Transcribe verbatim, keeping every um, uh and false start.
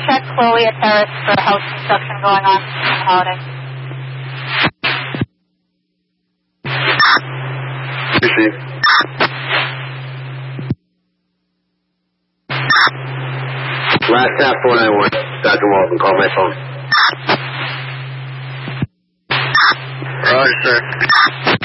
check Chloe at Terrace for house construction going on on the holiday. Received. Last tap four nine one. Doctor Walton, call my phone. Roger, sir.